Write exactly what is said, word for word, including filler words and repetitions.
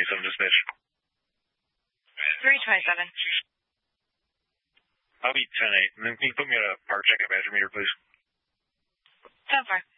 twenty-seven dispatch. three twenty-seven. I'll be ten eight. And then can you put me at a park check at Badger Meter, please? ten four.